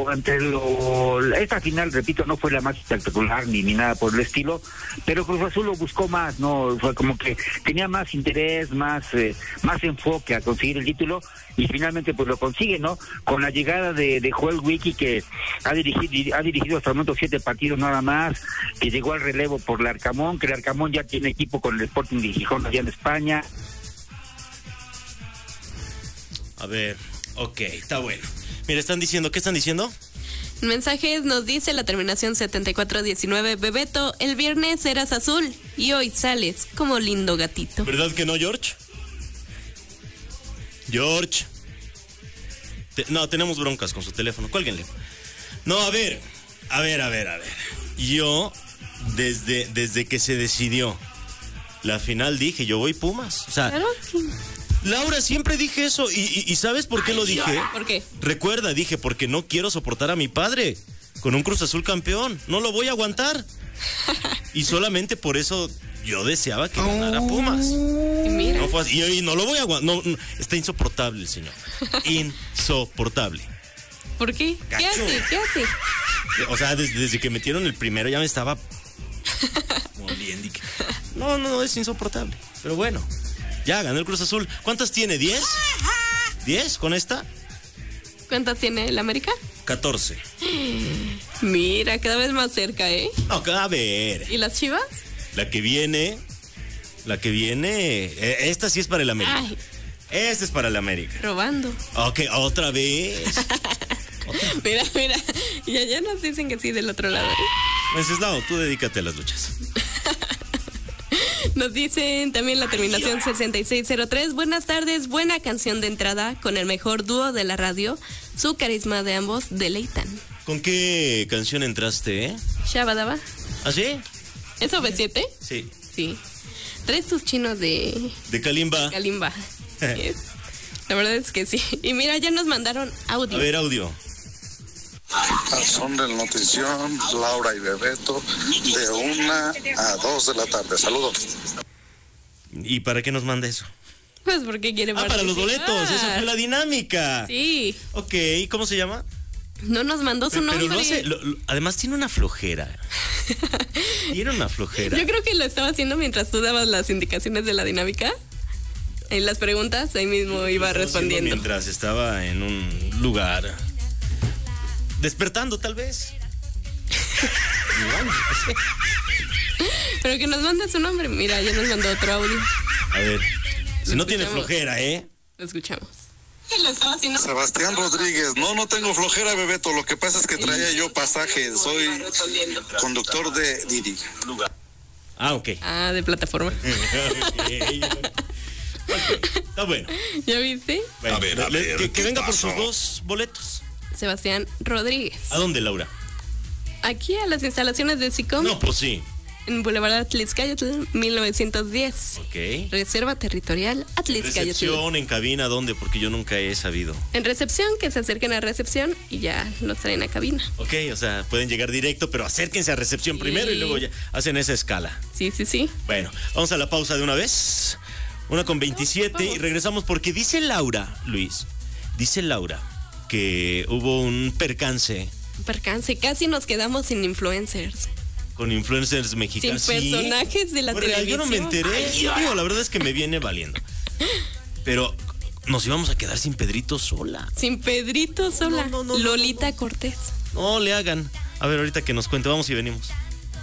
esta final, repito, no fue la más espectacular ni nada por el estilo, pero Cruz Azul lo buscó más, ¿no? Fue como que tenía más interés, más enfoque a conseguir el título, y finalmente pues lo consigue, ¿no? Con la llegada de Joel Wiki, que ha dirigido hasta el momento 7 partidos nada más, que llegó al relevo por Larcamón, que Larcamón ya tiene equipo con el Sporting de Gijón allá en España. A ver, ok, está bueno. Mira, ¿qué están diciendo? Mensajes nos dice la terminación 7419. Bebeto, el viernes eras azul y hoy sales como lindo gatito. ¿Verdad que no, George? George. No, tenemos broncas con su teléfono, cuélguenle. No, a ver. Yo, desde que se decidió la final, dije, yo voy Pumas. O sea, claro. Laura, siempre dije eso. ¿Y sabes por qué lo dije? ¿Por qué? Recuerda, dije, porque no quiero soportar a mi padre con un Cruz Azul campeón. No lo voy a aguantar. Y solamente por eso yo deseaba que ganara Pumas. Y mira. No fue así, y no lo voy a aguantar. No, está insoportable el señor. Insoportable. ¿Por qué? Gacho. ¿Qué hace? O sea, desde que metieron el primero ya me estaba moliendo. No, es insoportable. Pero bueno. Ya ganó el Cruz Azul. ¿Cuántas tiene? ¿10? ¿10 con esta? ¿Cuántas tiene el América? 14. Mira, cada vez más cerca, ¿eh? No, a ver. ¿Y las Chivas? La que viene. Esta sí es para el América. Ay. Esta es para el América. Robando. Ok, otra vez. Mira. Ya nos dicen que sí del otro lado. Wenceslao, tú dedícate a las luchas. Nos dicen también la terminación 6603. Buenas tardes, buena canción de entrada con el mejor dúo de la radio. Su carisma de ambos deleitan. ¿Con qué canción entraste, Shabadaba. ¿Ah, sí? ¿Es OV7? Sí. Sí. Traes tus chinos de Kalimba. Kalimba. La verdad es que sí. Y mira, ya nos mandaron audio. A ver, audio. Al son del notición, Laura y Bebeto, de 1 a 2 de la tarde. Saludos. ¿Y para qué nos manda eso? Pues porque quiere participar. Para los boletos, esa fue la dinámica. Sí. Ok, ¿cómo se llama? No nos mandó su nombre. Pero no sé, además tiene una flojera. Tiene una flojera. Yo creo que lo estaba haciendo mientras tú dabas las indicaciones de la dinámica. En las preguntas, ahí mismo iba respondiendo. Mientras estaba en un lugar despertando, tal vez. Pero que nos mande su nombre. Mira, ya nos mandó otro audio. A ver, si no tiene escuchamos. flojera, Lo escuchamos. Sebastián Rodríguez, no tengo flojera, Bebeto. Lo que pasa es que traía yo pasaje. Soy conductor de Didi. Ah, ok. Ah, de plataforma. Okay. Está bueno. ¿Ya viste? Bueno, A ver, que venga por sus 2 boletos. Sebastián Rodríguez. ¿A dónde, Laura? Aquí a las instalaciones de SICOM. No, pues sí. En Boulevard Atlixcayotl, 1910. Ok. Reserva territorial Atlixcayotl. ¿Recepción en cabina dónde? Porque yo nunca he sabido. En recepción, que se acerquen a recepción y ya los traen a cabina. Ok, o sea, pueden llegar directo, pero acérquense a recepción primero y luego ya hacen esa escala. Sí. Bueno, vamos a la pausa de una vez. 1:27 Vamos. y regresamos porque dice Laura, Luis, que hubo un percance Casi nos quedamos sin influencers. con influencers mexicanos. Sin personajes de la televisión. Yo no me enteré. Digo, la verdad es que me viene valiendo. Pero nos íbamos a quedar sin Pedrito Sola. Sin Pedrito Sola. No, Lolita Cortés. No le hagan. A ver, ahorita que nos cuente, vamos y venimos.